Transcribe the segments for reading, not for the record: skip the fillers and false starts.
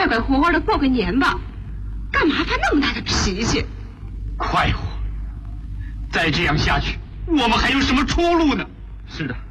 快快活活的过个年吧，干嘛发那么大的脾气？ 快活！再这样下去，我们还有什么出路呢？ 是的，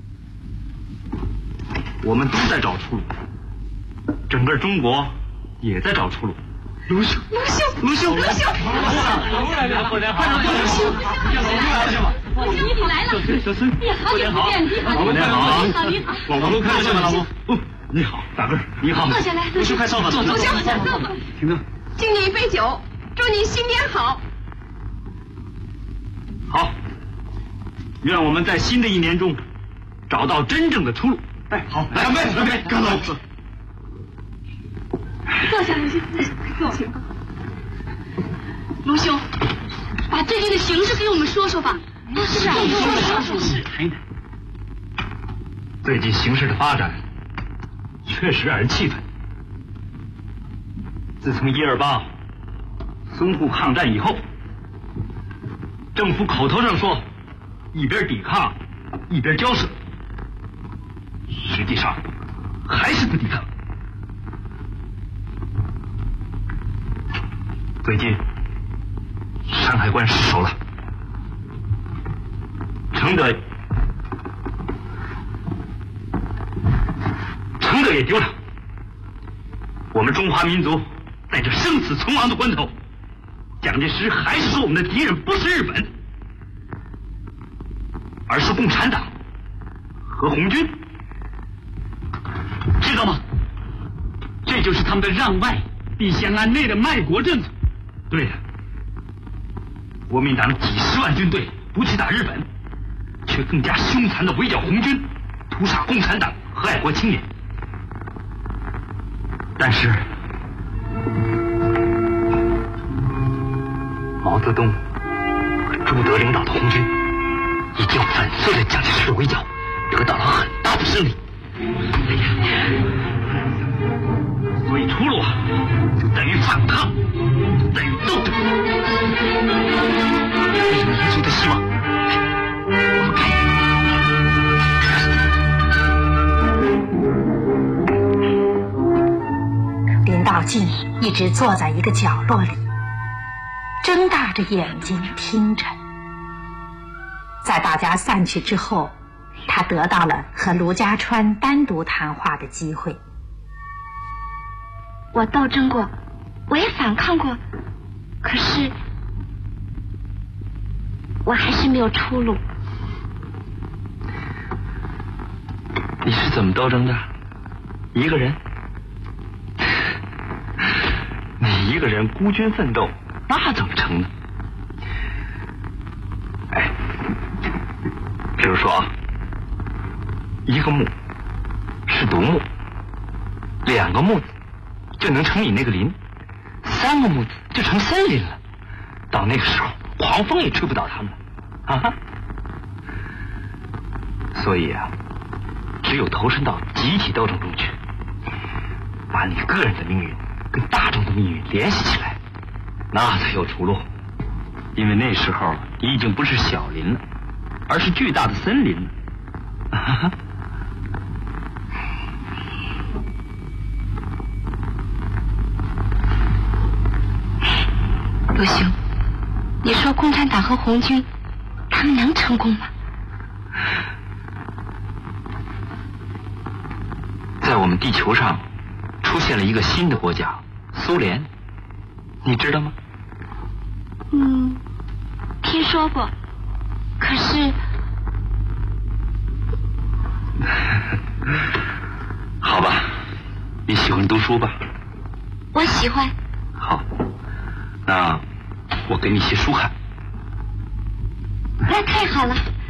我们都在找出路，整个中国也在找出路。 卢兄， 卢兄， 卢兄， 卢兄， 来了，过年好！ 卢兄，你来了， 小孙， 你好久不见，你好， 过年好！ 你好，你好， 老卢看见了，老卢。哦，你好，大哥，你好。 坐下来， 卢兄，快坐吧， 坐，坐，坐吧。 请坐。 敬你一杯酒，祝你新年好。 好，愿我们在新的一年中找到真正的出路。 哎，好，来干杯，干杯，干杯！ 坐下，卢兄，坐。卢兄，把最近的形势给我们说说吧。是啊， 说。最近形势的发展确实让人气愤。自从128淞沪抗战以后，政府口头上说一边抵抗一边交涉，实际上还是不抵抗。最近山海关失守了，承德也丢了。我们中华民族在这生死存亡的关头，蒋介石还是说我们的敌人不是日本，而是共产党和红军，知道吗？这就是他们的让外必先安内的卖国政策。对呀，国民党几十万军队不去打日本，却更加凶残的围剿红军，屠杀共产党和爱国青年。但是毛泽东和朱德领导的红军已经粉碎了蒋介石的围剿，得到了很大的胜利。所以出路啊，就在于反抗，在于斗争。为了民族的希望，我们开始。 林道静一直坐在一个角落里，睁大着眼睛听着。在大家散去之后，他得到了和卢家川单独谈话的机会。 我斗争过，我也反抗过，可是我还是没有出路。 你是怎么斗争的？一个人？你一个人孤军奋斗，那怎么成呢？哎，比如说啊，一个木是独木，2个木子就能成你那个林，3个木子就成森林了。到那个时候，狂风也吹不倒他们了啊！所以啊，只有投身到集体斗争中去，把你个人的命运跟大众的命运联系起来，那才有出路。因为那时候你已经不是小林了，而是巨大的森林了。 陆兄，你说共产党和红军他们能成功吗？ 在我们地球上出现了一个新的国家苏联，你知道吗？ 听说过，可是好吧，你喜欢读书吧？ 我喜欢。 好，那我给你些书看。 那太好了。